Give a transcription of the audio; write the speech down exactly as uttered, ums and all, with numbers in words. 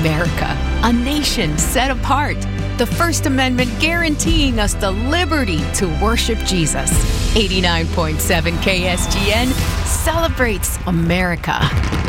America, a nation set apart. The First Amendment guaranteeing us the liberty to worship Jesus. eighty-nine point seven K S G N celebrates America.